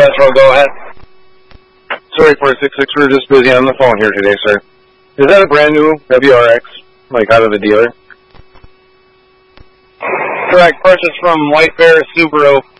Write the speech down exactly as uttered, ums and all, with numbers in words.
Central, go ahead. Sorry, four six six, we're just busy on the phone here today, sir. Is that a brand new W R X, like out of the dealer? Correct, purchase from White Bear Subaru.